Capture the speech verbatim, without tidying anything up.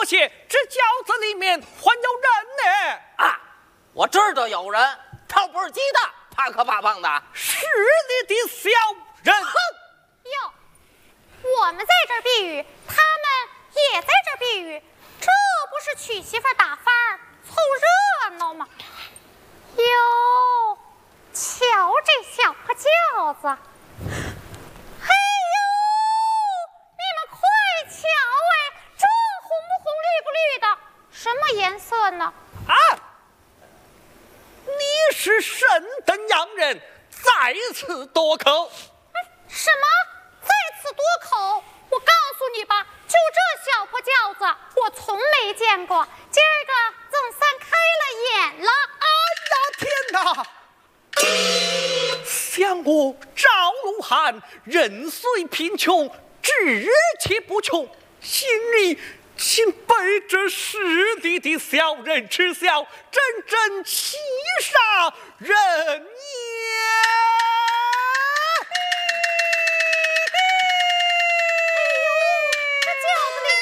多谢，这饺子里面还有人呢。 啊，我知道有人，他不是鸡蛋，怕可怕胖的。 是你的小人。 哼！ 哟，我们在这儿避雨，他们也在这儿避雨，这不是娶媳妇打发儿凑热闹吗？哟，瞧这小破轿子！哎呦，你们快瞧哎，这红不红、绿不绿的，什么颜色呢？ 啊！你是神等洋人，再次夺口。 什么？再次夺口？我告诉你吧，就这小破轿子，我从没见过，今儿个总算开了眼了。 哎呀，天哪！想我赵鲁汉人虽贫穷，志气不穷，心里竟被这失地的小人耻笑，真正欺杀人